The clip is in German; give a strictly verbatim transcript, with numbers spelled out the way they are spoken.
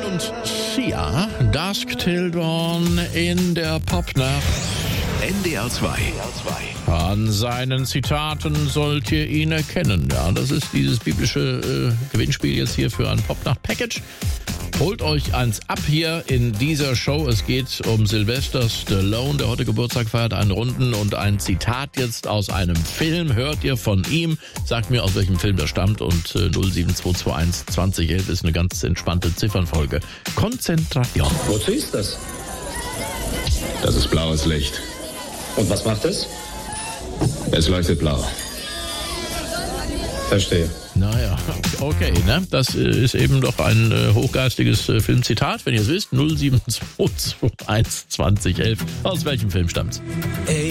und Sia, Dusk Till Dawn in der Popnacht. N D R zwei. An seinen Zitaten sollt ihr ihn erkennen. Ja, das ist dieses biblische äh, Gewinnspiel jetzt hier für ein Popnacht-Package. Holt euch eins ab hier in dieser Show. Es geht um Sylvester Stallone, der heute Geburtstag feiert, einen Runden und ein Zitat jetzt aus einem Film. Hört ihr von ihm? Sagt mir, aus welchem Film der stammt. Und äh, null sieben zwei zwei eins zwanzig elf ist eine ganz entspannte Ziffernfolge. Konzentration. Wozu ist das? Das ist blaues Licht. Und was macht es? Es leuchtet blau. Verstehe. Naja, okay, ne? Das äh, ist eben doch ein äh, hochgeistiges äh, Filmzitat. Wenn ihr es wisst, null sieben zwei zwei eins zwanzig elf. Aus welchem Film stammt's?